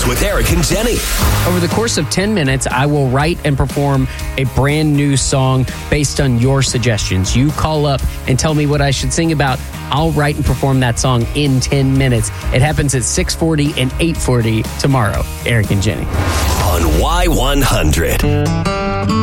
with Eric and Jenny. Over the course of 10 minutes, I will write and perform a brand new song based on your suggestions. You call up and tell me what I should sing about. I'll write and perform that song in 10 minutes. It happens at 6:40 and 8:40 tomorrow. Eric and Jenny. On Y100.